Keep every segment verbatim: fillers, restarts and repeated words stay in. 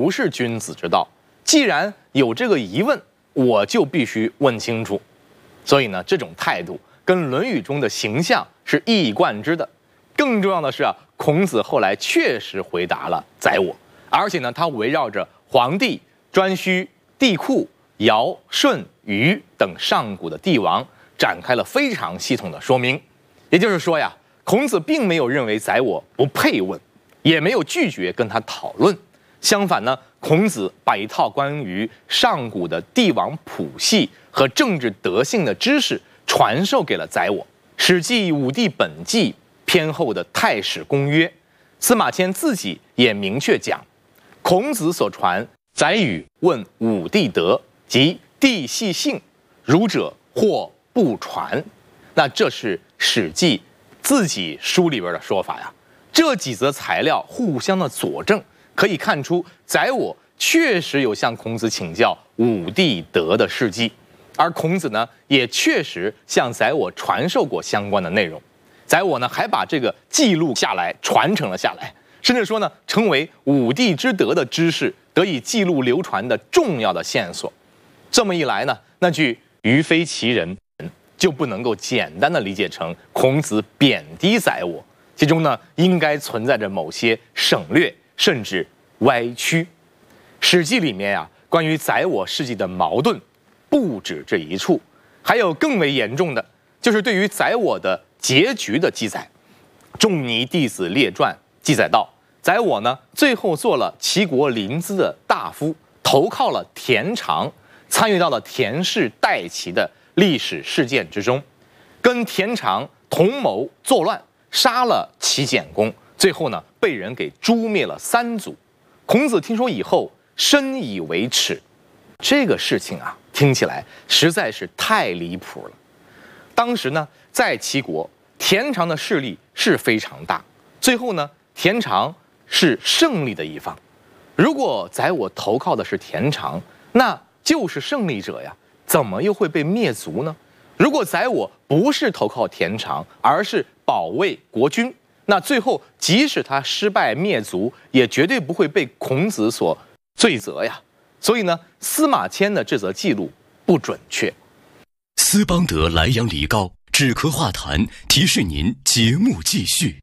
不是君子之道。既然有这个疑问，我就必须问清楚。所以呢，这种态度跟《论语》中的形象是一以贯之的。更重要的是啊，孔子后来确实回答了宰我，而且呢，他围绕着黄帝、颛顼、帝喾、尧、舜、禹等上古的帝王展开了非常系统的说明。也就是说呀，孔子并没有认为宰我不配问，也没有拒绝跟他讨论。相反呢，孔子把一套关于上古的帝王谱系和政治德性的知识传授给了宰我。《史记·武帝本纪》篇后的《太史公约》，司马迁自己也明确讲，孔子所传宰予问武帝德，即帝系性，儒者或不传。那这是《史记》自己书里边的说法呀。这几则材料互相的佐证，可以看出宰我确实有向孔子请教武帝德的事迹，而孔子呢，也确实向宰我传授过相关的内容。宰我呢，还把这个记录下来，传承了下来，甚至说呢，成为武帝之德的知识得以记录流传的重要的线索。这么一来呢，那句“于非其人”就不能够简单的理解成孔子贬低宰我，其中呢，应该存在着某些省略甚至歪曲。《史记》里面啊，关于宰我事迹的矛盾不止这一处，还有更为严重的，就是对于宰我的结局的记载。《仲尼弟子列传》记载到，宰我呢，最后做了齐国临淄的大夫，投靠了田常，参与到了田氏代齐的历史事件之中，跟田常同谋作乱，杀了齐简公，最后呢，被人给诛灭了三族。孔子听说以后，深以为耻。这个事情啊，听起来实在是太离谱了。当时呢，在齐国，田常的势力是非常大，最后呢，田常是胜利的一方。如果宰我投靠的是田常，那就是胜利者呀，怎么又会被灭族呢？如果宰我不是投靠田常，而是保卫国君，那最后即使他失败灭族，也绝对不会被孔子所罪责呀。所以呢，司马迁的这则记录不准确。 斯邦德莱阳梨膏止咳化痰，提示您节目继续。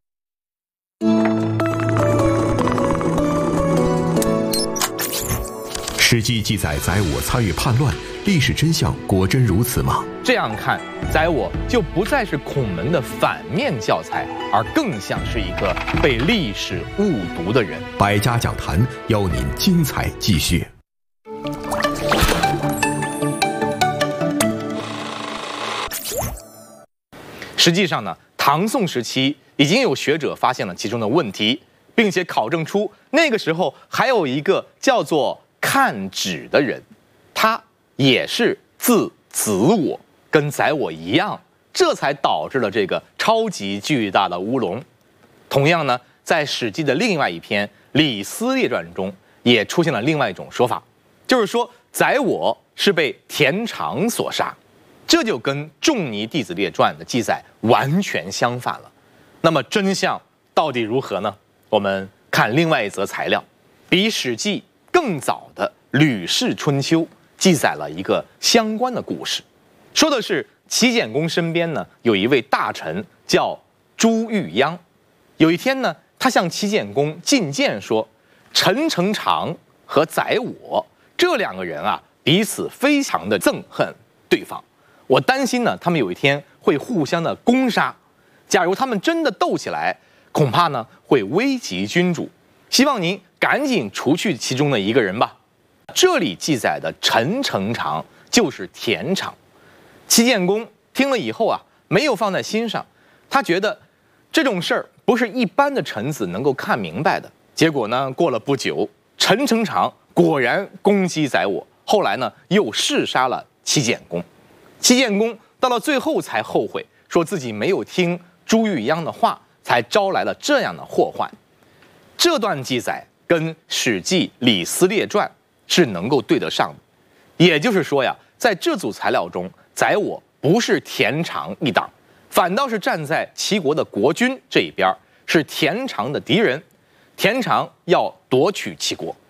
史记记载宰我参与叛乱，历史真相果真如此吗？ 这样看，宰我就不再是孔门的反面教材，而更像是一个被历史误读的人。 百家讲坛邀您精彩继续。 实际上呢，唐宋时期已经有学者发现了其中的问题，并且考证出那个时候还有一个叫做看止的人，他也是字子我，跟宰我一样，这才导致了这个超级巨大的乌龙。同样呢，在《史记》的另外一篇《李斯列传》中，也出现了另外一种说法，就是说宰我是被田常所杀。这就跟《仲尼弟子列传》的记载完全相反了。那么真相到底如何呢？我们看另外一则材料，比《史记》更早的《吕氏春秋》记载了一个相关的故事，说的是齐简公身边呢有一位大臣叫朱玉央。有一天呢，他向齐简公进谏说，陈成常和宰我这两个人啊，彼此非常的憎恨对方。我担心呢，他们有一天会互相的攻杀。假如他们真的斗起来，恐怕呢会危及君主。希望您赶紧除去其中的一个人吧。这里记载的陈成常就是田常。齐简公听了以后啊，没有放在心上，他觉得这种事儿不是一般的臣子能够看明白的。结果呢，过了不久，陈成常果然攻击宰我，后来呢又弑杀了齐简公。齐简公到了最后才后悔，说自己没有听朱玉央的话，才招来了这样的祸患。这段记载跟《史记·李斯列传》是能够对得上的。也就是说呀，在这组材料中，宰我不是田常一党，反倒是站在齐国的国君这一边，是田常的敌人。田常要夺取齐国。